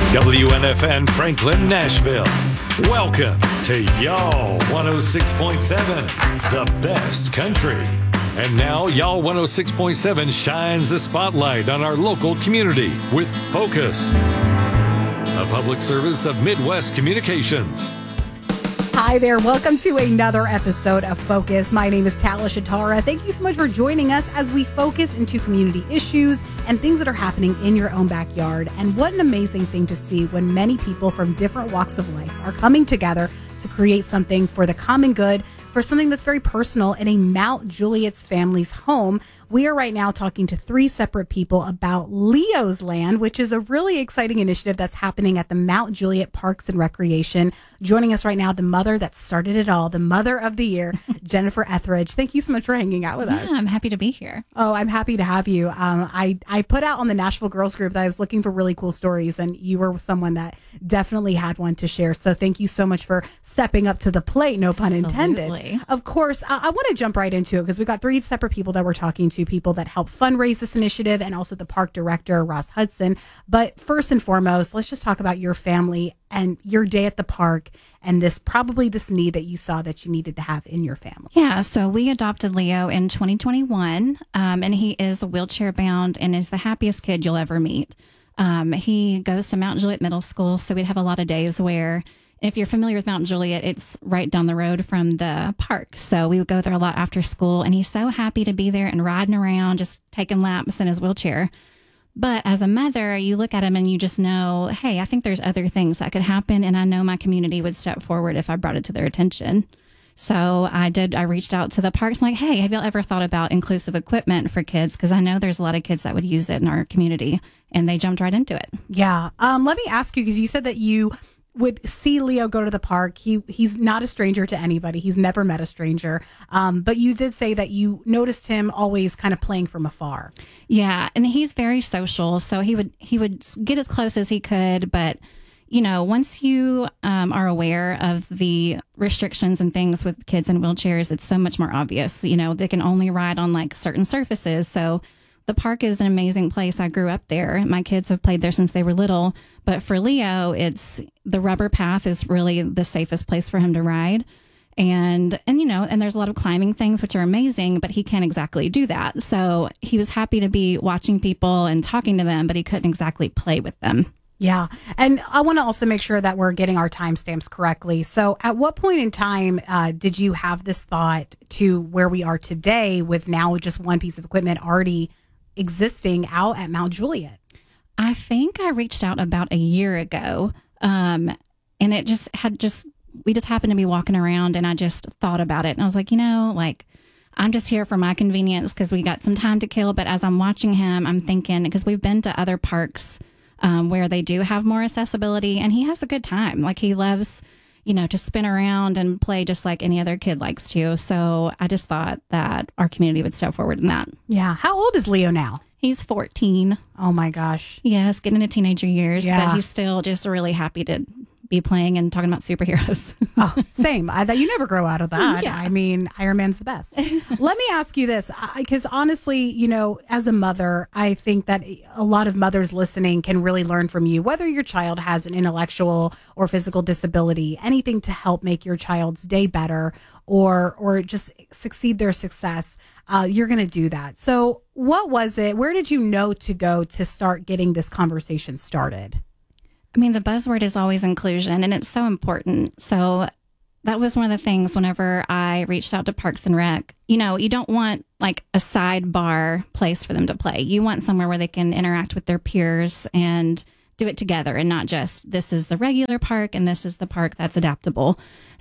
WNFN Franklin, Nashville. Welcome to Y'all 106.7, the best country. And now Y'all 106.7 shines the spotlight on our local community with Focus, a public service of Midwest Communications. Hi there. Welcome to another episode of Focus. My name is Talisha Tara. Thank you so much for joining us as we focus into community issues and things that are happening in your own backyard. And what an amazing thing to see when many people from different walks of life are coming together to create something for the common good, for something that's very personal in a Mount Juliet's family's home. We are right now talking to three separate people about Leo's Land, which is a really exciting initiative that's happening at the Mount Juliet Parks and Recreation. Joining us right now, the mother that started it all, the mother of the year, Jennifer Etheridge. Thank you so much for hanging out with us. Yeah, I'm happy to be here. Oh, I'm happy to have you. I put out on the Nashville Girls Group that I was looking for really cool stories, and you were someone that definitely had one to share. So thank you so much for stepping up to the plate, no pun intended. Of course, I want to jump right into it because we got three separate people that we're talking to, people that help fundraise this initiative, and also the park director, Ross Hudson. But first and foremost, let's just talk about your family and your day at the park and this need that you saw that you needed to have in your family. Yeah, so we adopted Leo in 2021, and he is wheelchair bound and is the happiest kid you'll ever meet. He goes to Mount Juliet Middle School, so we'd have a lot of days where, if you're familiar with Mount Juliet, it's right down the road from the park. So we would go there a lot after school, and he's so happy to be there and riding around, just taking laps in his wheelchair. But as a mother, you look at him and you just know, hey, I think there's other things that could happen, and I know my community would step forward if I brought it to their attention. So I reached out to the parks. I'm like, hey, have y'all ever thought about inclusive equipment for kids? Because I know there's a lot of kids that would use it in our community, and they jumped right into it. Yeah. Let me ask you, because you said that you would see Leo go to the park. He's not a stranger to anybody. He's never met a stranger. But you did say that you noticed him always kind of playing from afar. Yeah, and he's very social, so he would get as close as he could. But you know, once you are aware of the restrictions and things with kids in wheelchairs, it's so much more obvious. You know, they can only ride on like certain surfaces. So the park is an amazing place. I grew up there. My kids have played there since they were little. But for Leo, it's the rubber path is really the safest place for him to ride. And you know, and there's a lot of climbing things, which are amazing, but he can't exactly do that. So he was happy to be watching people and talking to them, but he couldn't exactly play with them. Yeah. And I want to also make sure that we're getting our timestamps correctly. So at what point in time did you have this thought to where we are today with now just one piece of equipment already existing out at Mount Juliet? I think I reached out about a year ago, and we just happened to be walking around, and I just thought about it. And I was like, you know, like, I'm just here for my convenience because we got some time to kill. But as I'm watching him, I'm thinking, because we've been to other parks where they do have more accessibility, and he has a good time. Like, he loves, you know, to spin around and play just like any other kid likes to. So I just thought that our community would step forward in that. Yeah. How old is Leo now? He's 14. Oh my gosh. Yes, getting into teenager years, Yeah. but he's still just really happy to be playing and talking about superheroes. Oh, same. You never grow out of that. Yeah. I mean, Iron Man's the best. Let me ask you this, because honestly, you know, as a mother, I think that a lot of mothers listening can really learn from you, whether your child has an intellectual or physical disability, anything to help make your child's day better or just succeed their success. You're going to do that. So what was it? Where did you know to go to start getting this conversation started? I mean, the buzzword is always inclusion, and it's so important. So that was one of the things whenever I reached out to Parks and Rec. You know, you don't want like a sidebar place for them to play. You want somewhere where they can interact with their peers and do it together, and not just this is the regular park and this is the park that's adaptable.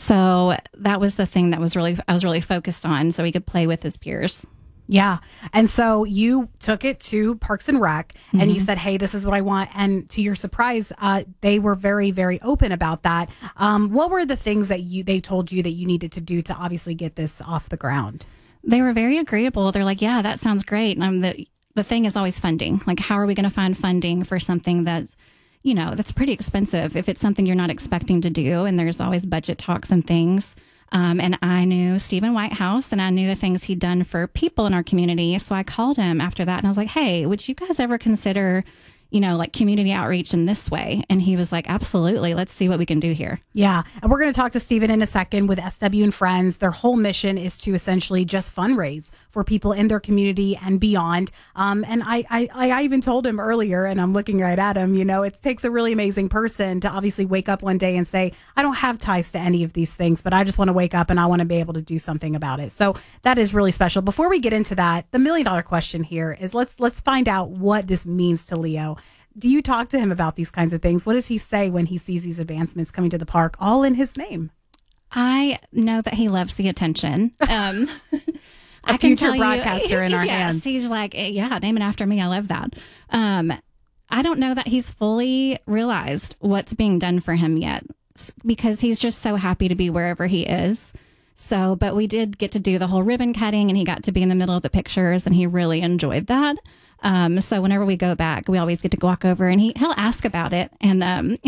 So that was the thing that I was really focused on, so he could play with his peers. Yeah. And so you took it to Parks and Rec and you said, hey, this is what I want. And to your surprise, they were very, very open about that. What were the things that they told you that you needed to do to obviously get this off the ground? They were very agreeable. They're like, yeah, that sounds great. And the thing is always funding. Like, how are we going to find funding for something that's, you know, that's pretty expensive if it's something you're not expecting to do? And there's always budget talks and things. And I knew Stephen Whitehouse, and I knew the things he'd done for people in our community. So I called him after that, and I was like, hey, would you guys ever consider, like community outreach in this way. And he was like, absolutely, let's see what we can do here. Yeah. And we're going to talk to Stephen in a second with SW and Friends. Their whole mission is to essentially just fundraise for people in their community and beyond. And I even told him earlier, and I'm looking right at him, it takes a really amazing person to obviously wake up one day and say, I don't have ties to any of these things, but I just want to wake up and I want to be able to do something about it. So that is really special. Before we get into that, the $1 million question here is let's find out what this means to Leo. Do you talk to him about these kinds of things? What does he say when he sees these advancements coming to the park, all in his name? I know that he loves the attention. A future broadcaster in our hands. Yes, he's like, yeah, name it after me. I love that. I don't know that he's fully realized what's being done for him yet, because he's just so happy to be wherever he is. So, but we did get to do the whole ribbon cutting, and he got to be in the middle of the pictures, and he really enjoyed that. So whenever we go back, we always get to walk over, and he'll ask about it. And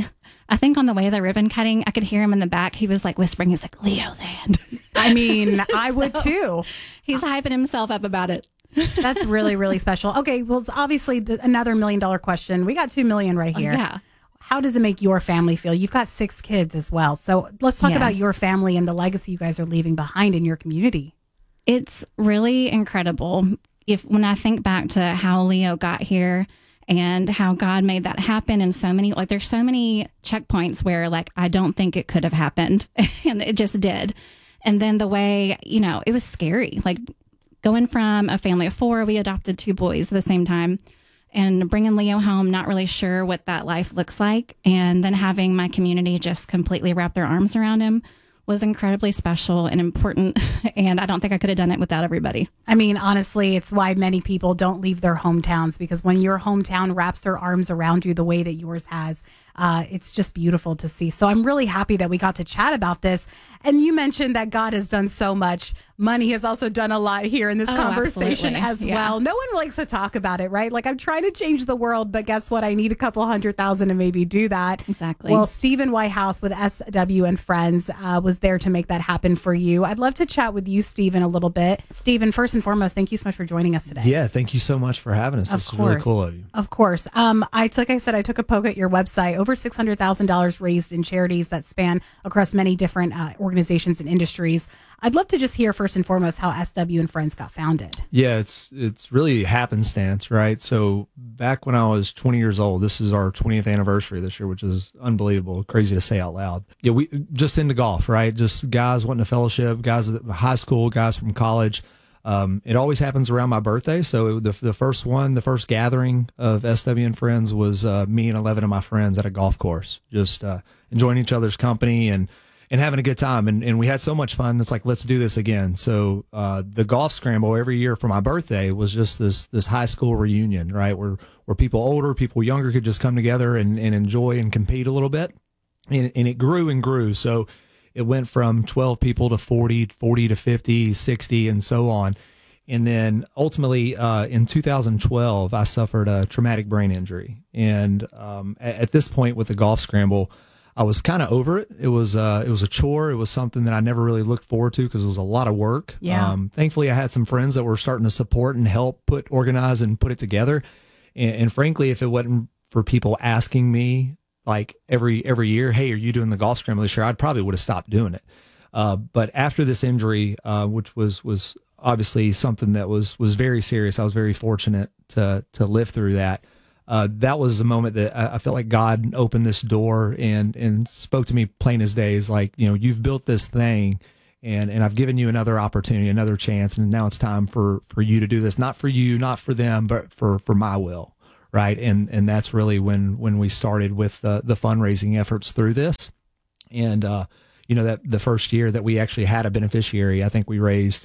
I think on the way to the ribbon cutting, I could hear him in the back. He was like whispering, he was like, Leoland. I mean, I would too. He's hyping himself up about it. That's really, really special. Okay, well, it's obviously another $1 million question. We got $2 million right here. Yeah. How does it make your family feel? You've got 6 kids as well. So let's talk about your family and the legacy you guys are leaving behind in your community. It's really incredible. When I think back to how Leo got here and how God made that happen, and there's so many checkpoints where I don't think it could have happened, and it just did. And then the way, it was scary, going from a family of 4, we adopted 2 boys at the same time, and bringing Leo home, not really sure what that life looks like. And then having my community just completely wrap their arms around him was incredibly special and important. And I don't think I could have done it without everybody. I mean, honestly, it's why many people don't leave their hometowns, because when your hometown wraps their arms around you the way that yours has, it's just beautiful to see. So I'm really happy that we got to chat about this. And you mentioned that God has done so much. Money has also done a lot here in this conversation as well. No one likes to talk about it, right? I'm trying to change the world, but guess what? I need a couple $100,000 to maybe do that. Exactly. Well, Stephen Whitehouse with SW and Friends was there to make that happen for you. I'd love to chat with you, Stephen, a little bit. Stephen, first and foremost, thank you so much for joining us today. Yeah, thank you so much for having us. This is really cool of you. Of course. I took a poke at your website. Over $600,000 raised in charities that span across many different organizations and industries. I'd love to just hear first and foremost how SW and Friends got founded. Yeah, it's really happenstance, right? So back when I was 20 years old, this is our 20th anniversary this year, which is unbelievable, crazy to say out loud. Yeah, we just into golf, right? Just guys wanting a fellowship, guys at high school, guys from college. It always happens around my birthday. So the first gathering of SW and Friends was me and 11 of my friends at a golf course, just enjoying each other's company and having a good time. And we had so much fun. That's let's do this again. So the golf scramble every year for my birthday was just this high school reunion, right? Where people older, people younger could just come together and enjoy and compete a little bit. And it grew and grew. So it went from 12 people to 40 to 50, 60, and so on. And then ultimately, in 2012, I suffered a traumatic brain injury. And at this point with the golf scramble, I was kind of over it. It was a chore. It was something that I never really looked forward to because it was a lot of work. Yeah. Thankfully, I had some friends that were starting to support and help organize and put it together. And frankly, if it wasn't for people asking me every year, hey, are you doing the golf scramble this year? I probably would have stopped doing it. But after this injury, which was obviously something that was very serious, I was very fortunate to live through that. That was a moment that I felt like God opened this door and spoke to me plain as day. You've built this thing and I've given you another opportunity, another chance. And now it's time for you to do this, not for you, not for them, but for my will. Right. And that's really when we started with the fundraising efforts through this. And, that the first year that we actually had a beneficiary, I think we raised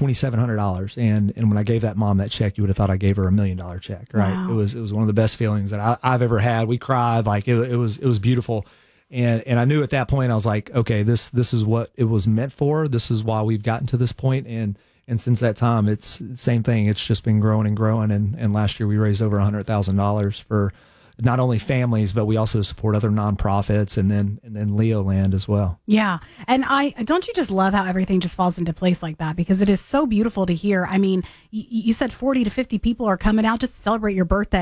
$2,700. And when I gave that mom that check, you would have thought I gave her $1 million check. Right. Wow. It was one of the best feelings that I've ever had. We cried. It was beautiful. And I knew at that point, I was like, okay, this is what it was meant for. This is why we've gotten to this point. And since that time, it's the same thing. It's just been growing and growing. And last year we raised over $100,000 for not only families, but we also support other nonprofits and then Leoland as well. Yeah. And don't you just love how everything just falls into place like that? Because it is so beautiful to hear. I mean, you said 40 to 50 people are coming out just to celebrate your birthday.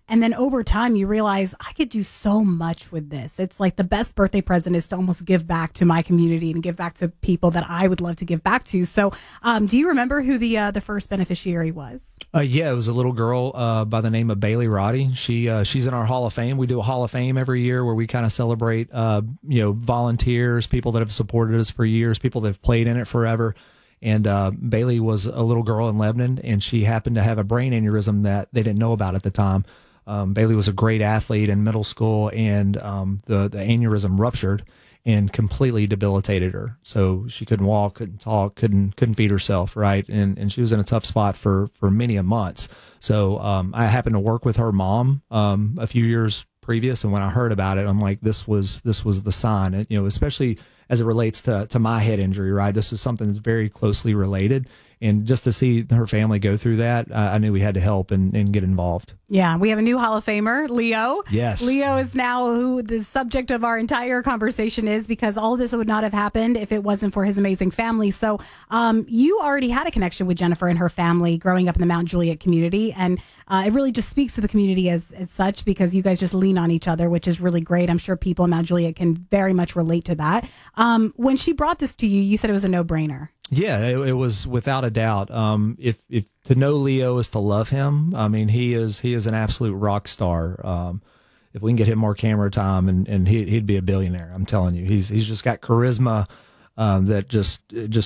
And then over time, you realize I could do so much with this. It's like the best birthday present is to almost give back to my community and give back to people that I would love to give back to. So do you remember who the first beneficiary was? Yeah, it was a little girl by the name of Bailey Roddy. She's in our Hall of Fame. We do a Hall of Fame every year where we kind of celebrate, volunteers, people that have supported us for years, people that have played in it forever. And Bailey was a little girl in Lebanon, and she happened to have a brain aneurysm that they didn't know about at the time. Bailey was a great athlete in middle school, and the aneurysm ruptured and completely debilitated her. So she couldn't walk, couldn't talk, couldn't feed herself, right? And she was in a tough spot for many a months. So I happened to work with her mom a few years previous, and when I heard about it, I'm like, this was the sign. And, especially as it relates to my head injury, right? This is something that's very closely related. And just to see her family go through that, I knew we had to help and get involved. Yeah, we have a new Hall of Famer, Leo. Yes. Leo is now who the subject of our entire conversation is, because all of this would not have happened if it wasn't for his amazing family. So you already had a connection with Jennifer and her family growing up in the Mount Juliet community. And it really just speaks to the community as such, because you guys just lean on each other, which is really great. I'm sure people in Mount Juliet can very much relate to that. When she brought this to you, you said it was a no-brainer. Yeah, it was without a doubt. If to know Leo is to love him. I mean, he is an absolute rock star. If we can get him more camera time, and he'd be a billionaire. I'm telling you, he's just got charisma that just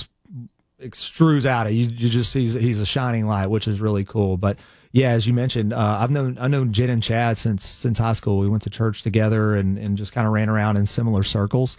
extrudes out. You just he's a shining light, which is really cool. But yeah, as you mentioned, I've known Jen and Chad since high school. We went to church together and just kind of ran around in similar circles.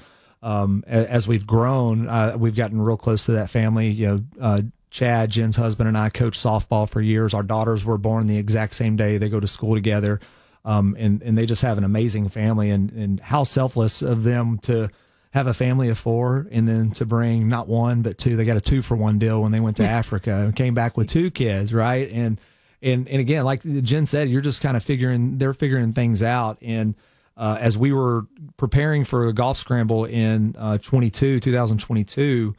As we've grown, we've gotten real close to that family. Chad, Jen's husband, and I coached softball for years. Our daughters were born the exact same day. They go to school together, and they just have an amazing family. And how selfless of them to have a family of 4 and then to bring not 1 but 2. They got a 2-for-1 deal when they went to Africa and came back with 2 kids, right? And again, like Jen said, you're just kind of they're figuring things out. And as we were preparing for a golf scramble in 2022,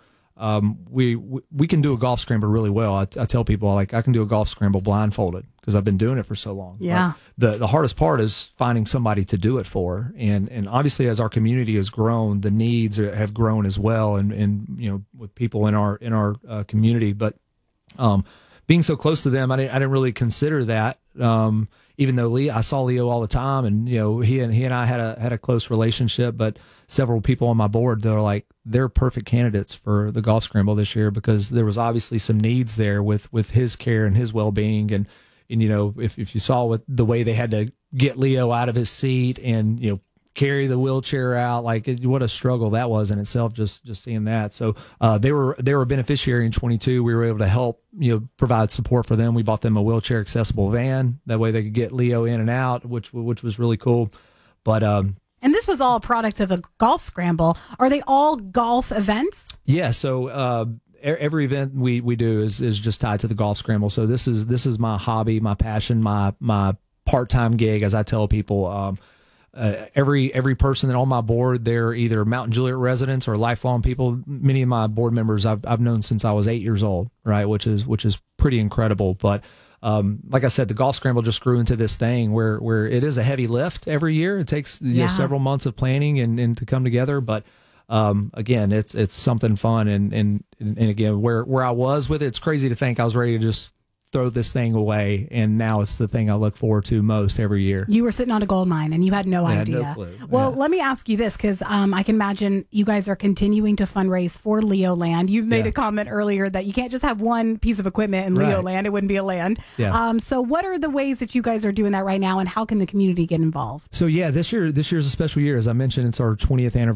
we can do a golf scramble really well. I tell people, like, I can do a golf scramble blindfolded because I've been doing it for so long. Yeah. The hardest part is finding somebody to do it for. And obviously, as our community has grown, the needs have grown as well. And with people in our community, but being so close to them, I didn't really consider that. Even though I saw Leo all the time, and he and I had a close relationship, but several people on my board, they're perfect candidates for the golf scramble this year, because there was obviously some needs there with his care and his well-being, and if you saw the way they had to get Leo out of his seat and carry the wheelchair out, what a struggle that was in itself, just seeing that. So they were a beneficiary in 22. We were able to help provide support for them. We bought them a wheelchair accessible van, that way they could get Leo in and out, which was really cool. But and this was all a product of a golf scramble. Are they all golf events? Yeah, so every event we do is just tied to the golf scramble. So this is my hobby, my passion, my part-time gig, as I tell people. Every person that on my board, they're either Mountain Juliet residents or lifelong people. Many of my board members I've known since I was 8 years old, right? Which is pretty incredible. But like I said, the golf scramble just grew into this thing where it is a heavy lift every year. It takes several months of planning and to come together. But again, it's something fun. And again, where I was with it, it's crazy to think I was ready to just throw this thing away, and now it's the thing I look forward to most every year. You were sitting on a gold mine and you had no idea. No clue. Well, let me ask you this, because I can imagine you guys are continuing to fundraise for Leo Land. You've made a comment earlier that you can't just have one piece of equipment in Leo Land. It wouldn't be a land. Yeah. So what are the ways that you guys are doing that right now, and how can the community get involved? So yeah, this year's a special year. As I mentioned, it's our 20th anniversary.